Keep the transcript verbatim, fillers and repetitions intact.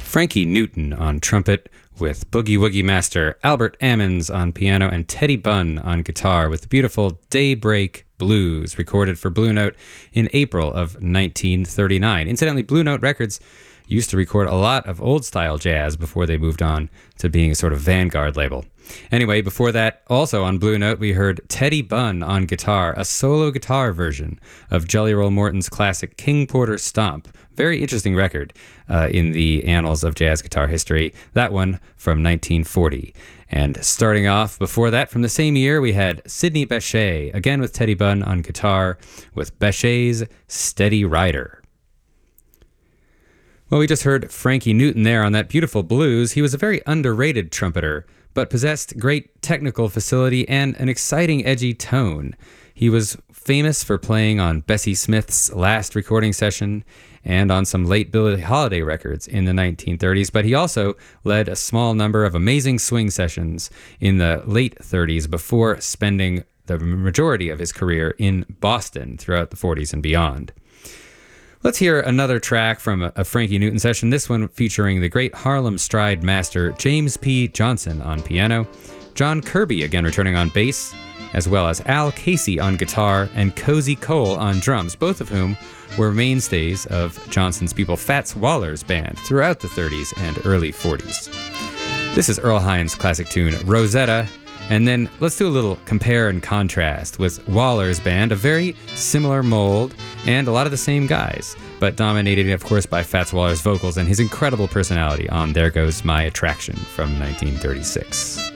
Frankie Newton on trumpet, with Boogie Woogie master Albert Ammons on piano and Teddy Bunn on guitar, with the beautiful Daybreak Blues, recorded for Blue Note in April of nineteen thirty-nine. Incidentally, Blue Note Records used to record a lot of old-style jazz before they moved on to being a sort of vanguard label. Anyway, before that, also on Blue Note, we heard Teddy Bunn on guitar, a solo guitar version of Jelly Roll Morton's classic King Porter Stomp. Very interesting record uh, in the annals of jazz guitar history. That one from nineteen forty. And starting off before that, from the same year, we had Sidney Bechet, again with Teddy Bunn on guitar, with Bechet's Steady Rider. Well, we just heard Frankie Newton there on that beautiful blues. He was a very underrated trumpeter, but possessed great technical facility and an exciting, edgy tone. He was famous for playing on Bessie Smith's last recording session and on some late Billie Holiday records in the nineteen thirties, but he also led a small number of amazing swing sessions in the late thirties before spending the majority of his career in Boston throughout the forties and beyond. Let's hear another track from a, a Frankie Newton session, this one featuring the great Harlem Stride master James P. Johnson on piano, John Kirby again returning on bass, as well as Al Casey on guitar and Cozy Cole on drums, both of whom were mainstays of Johnson's people Fats Waller's band throughout the thirties and early forties. This is Earl Hines' classic tune, Rosetta, and then let's do a little compare and contrast with Waller's band, a very similar mold and a lot of the same guys, but dominated, of course, by Fats Waller's vocals and his incredible personality on There Goes My Attraction from nineteen thirty-six.